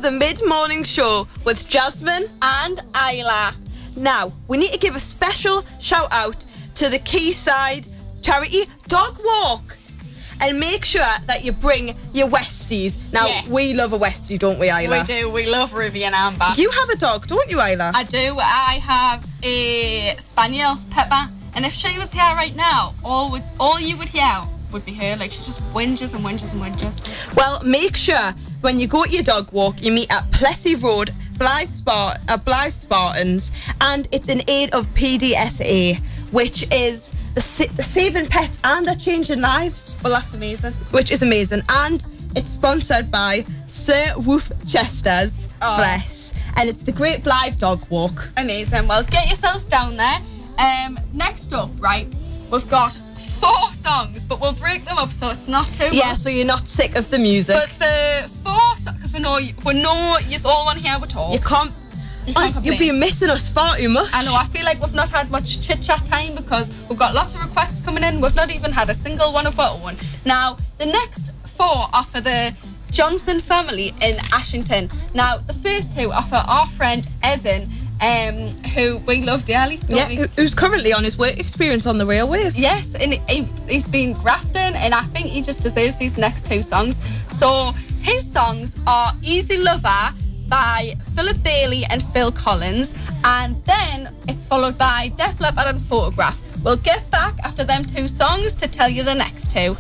the mid-morning show with Jasmine and Isla. Now, we need to give a special shout out to the Quayside charity Dog Walk. And make sure that you bring your Westies. Now, we love a Westie, don't we, Isla? We do. We love Ruby and Amber. You have a dog, don't you, Isla? I do. I have a Spaniel, Pepper. And if she was here right now, all you would hear would be her. Like, she just whinges and whinges and whinges. Well, make sure when you go to your dog walk, you meet at Plessy Road, Blythe Spartans, and it's in aid of PDSA, which is the saving pets and they're changing lives. Well, that's amazing. Which is amazing. And it's sponsored by Sir Wolf Chester's Bless. And it's the Great Blythe Dog Walk. Amazing. Well, get yourselves down there. Next up, right, we've got 4 songs, but we'll break them up so it's not too much. Yeah, so you're not sick of the music. But the 4 songs, because we know you all want to hear we talk. You can't you'll be missing us far too much. I know, I feel like we've not had much chit-chat time because we've got lots of requests coming in. We've not even had a single one of our own. Now, the next 4 are for the Johnson family in Ashington. Now, the first 2 are for our friend Evan, who we love dearly. Who's currently on his work experience on the railways. Yes, and he's been grafting, and I think he just deserves these next 2 songs. So, his songs are Easy Lover by Philip Bailey and Phil Collins, and then it's followed by Def Leppard and Photograph. We'll get back after them 2 songs to tell you the next 2.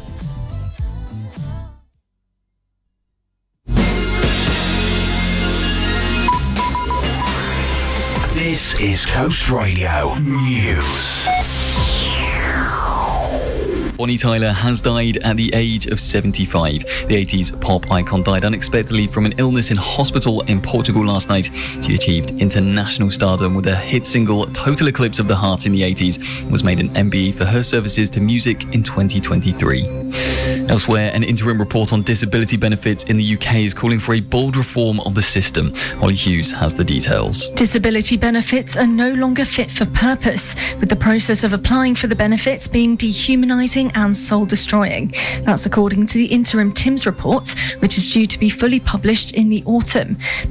This is Coast Radio News. Bonnie Tyler has died at the age of 75. The 80s pop icon died unexpectedly from an illness in hospital in Portugal last night. She achieved international stardom with her hit single Total Eclipse of the Heart in the 80s and was made an MBE for her services to music in 2023. Elsewhere, an interim report on disability benefits in the UK is calling for a bold reform of the system. Holly Hughes has the details. Disability benefits are no longer fit for purpose, with the process of applying for the benefits being dehumanising and soul-destroying. That's according to the interim TIMS report, which is due to be fully published in the autumn.